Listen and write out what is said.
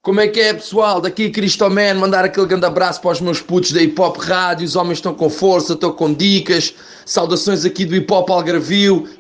Como é que é, pessoal? Daqui Cristoman, mandar aquele grande abraço para os meus putos da Hip Hop Rádio. Os homens estão com força, estão com dicas. Saudações aqui do Hip Hop Algarvio.